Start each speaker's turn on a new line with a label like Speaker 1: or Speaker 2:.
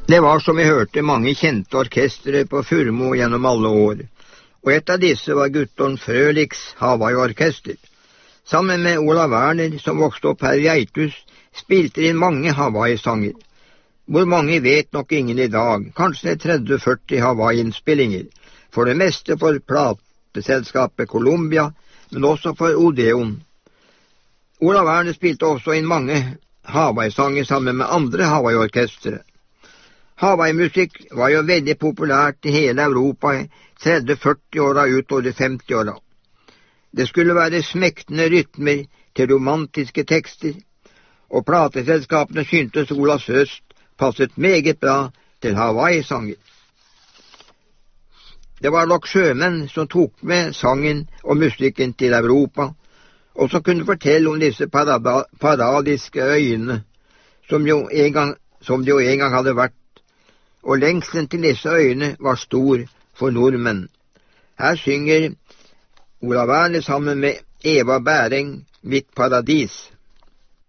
Speaker 1: Det var, som vi hørte, mange kjente orkestre på Furmo gjennom alle år, og et av disse var Guttorm Frøliks Hawaii-orkester. Sammen med Olav Werner, som vokste opp her i Geithus, spilte de mange Hawaii-sanger. Hvor mange vet nok ingen i dag, kanskje 30-40 Hawaii-innspillinger, for det meste for plateselskapet Columbia, men også for Odeon. Olav Werner spilte også inn mange Hawaii-sanger sammen med andre Hawaii-orkestre. Hawaii-musikk var jo veldig populært i hele Europa i 30-40 åra utover de 50 åra. Det skulle være smektende rytmer til romantiske tekster, og plateselskapene syntes Olavs Høst passet meget bra til Hawaii-sanger. Det var nok sjømenn som tok med sangen og musikken til Europa, og som kunne fortelle om disse paradiske øyene som de jo en gang hadde vært, og lengselen til disse øyene var stor for nordmenn. Her synger Olav Werner sammen med Eva Bæring, Mitt paradis.